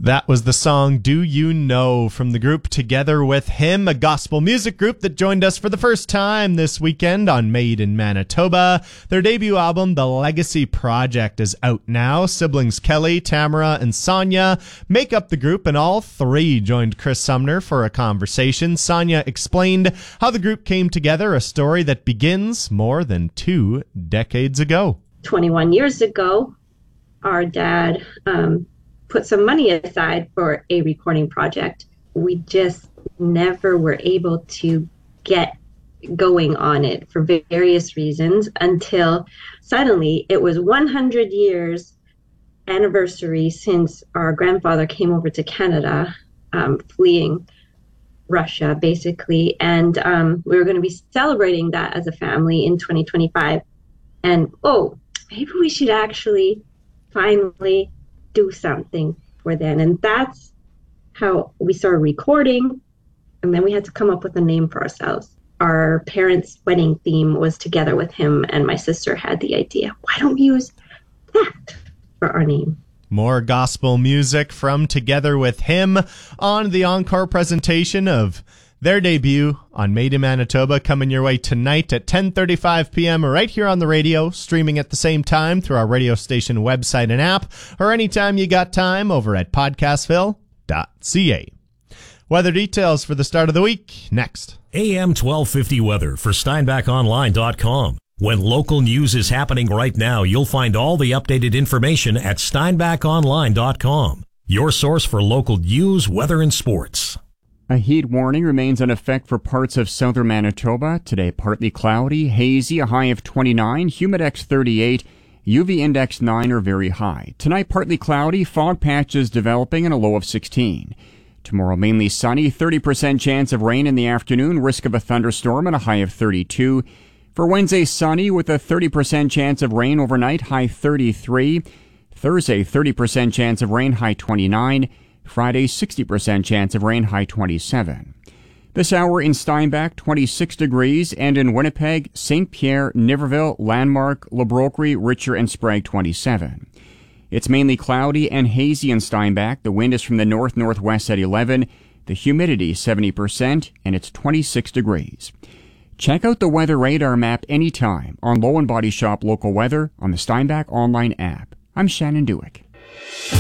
That was the song Do You Know from the group Together With Him, a gospel music group that joined us for the first time this weekend on Made in Manitoba. Their debut album, The Legacy Project, is out now. Siblings Kelly, Tamara, and Sonia make up the group, and all three joined Chris Sumner for a conversation. Sonia explained how the group came together, a story that begins more than 2 decades ago. 21 years ago, our dad put some money aside for a recording project. We just never were able to get going on it for various reasons until suddenly it was 100 years anniversary since our grandfather came over to Canada, fleeing Russia, basically. And we were going to be celebrating that as a family in 2025. And, maybe we should actually finally do something for then. And that's how we started recording. And then we had to come up with a name for ourselves. Our parents' wedding theme was Together With Him, and my sister had the idea, why don't we use that for our name? More gospel music from Together With Him on the encore presentation of their debut on Made in Manitoba, coming your way tonight at 10:35 p.m. right here on the radio, streaming at the same time through our radio station website and app, or anytime you got time over at podcastville.ca. Weather details for the start of the week, next. AM 1250 weather for SteinbachOnline.com. When local news is happening right now, you'll find all the updated information at SteinbachOnline.com. Your source for local news, weather, and sports. A heat warning remains in effect for parts of southern Manitoba. Today, partly cloudy, hazy, a high of 29, humidex 38, UV index 9 or very high. Tonight, partly cloudy, fog patches developing and a low of 16. Tomorrow, mainly sunny, 30% chance of rain in the afternoon, risk of a thunderstorm and a high of 32. For Wednesday, sunny with a 30% chance of rain overnight, high 33. Thursday, 30% chance of rain, high 29. Friday, 60% chance of rain, high 27. This hour in Steinbach, 26 degrees, and in Winnipeg, St. Pierre, Niverville, Landmark, Le Brocquerie, Richer, and Sprague, 27. It's mainly cloudy and hazy in Steinbach. The wind is from the north-northwest at 11. The humidity, 70%, and it's 26 degrees. Check out the weather radar map anytime on Low and Body Shop Local Weather on the Steinbach Online app. I'm Shannon Dewick.